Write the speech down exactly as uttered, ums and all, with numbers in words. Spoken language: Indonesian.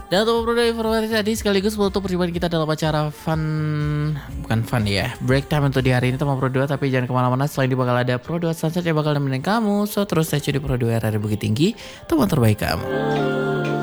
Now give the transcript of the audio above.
Dan untuk produk informasi tadi sekaligus menutup perjumpaan kita dalam acara fun, bukan fun ya, break time untuk di hari ini teman Pro dua. Tapi jangan kemana-mana, selain ini bakal ada Pro dua Sunset yang bakal nemenin kamu. So terus saya di Pro dua R R Bukit Tinggi, teman terbaik kamu.